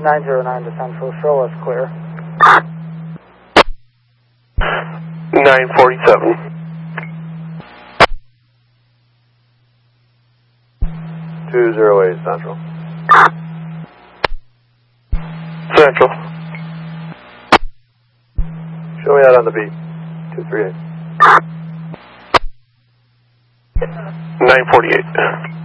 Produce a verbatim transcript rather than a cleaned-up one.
nine zero nine to Central, show us clear. nine forty-seven. two zero eight Central. Central. Show me out on the beat. two three eight. nine forty-eight.